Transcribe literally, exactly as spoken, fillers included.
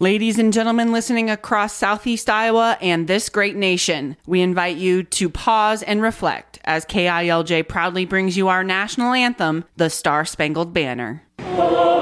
Ladies and gentlemen listening across Southeast Iowa and this great nation, we invite you to pause and reflect as K I L J proudly brings you our national anthem, the Star Spangled Banner.